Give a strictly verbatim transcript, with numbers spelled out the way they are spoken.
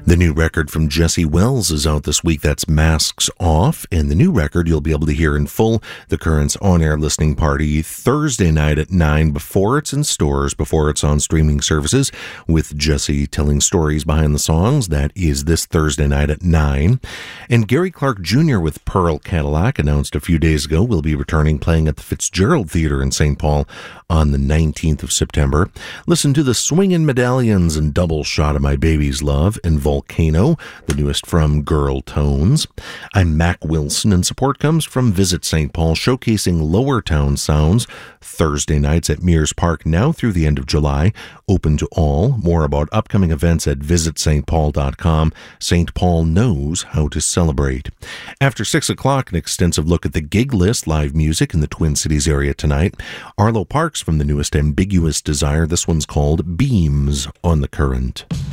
The new record from Jesse Wells is out this week. That's Masks Off. And the new record you'll be able to hear in full, the Currents on-air listening party, Thursday night at nine, before it's in stores, before it's on streaming services, with Jesse telling stories behind the songs. That is this Thursday night at nine. And Gary Clark Junior with Pearl Cadillac announced a few days ago will be returning, playing at the Fitzgerald Theatre in Saint Paul on the nineteenth of September. Listen to the Swingin' Medallions and Double Shot of My Baby's Love and Volcano, the newest from Girl Tones. I'm Mac Wilson, and support comes from Visit Saint Paul, showcasing Lower Town sounds Thursday nights at Mears Park now through the end of July. Open to all. More about upcoming events at visit st paul dot com. Saint Paul knows how to celebrate. After six o'clock, an extensive look at the gig list, live music in the Twin Cities area tonight. Arlo Parks from the newest Ambiguous Desire. This one's called Beams on the Current.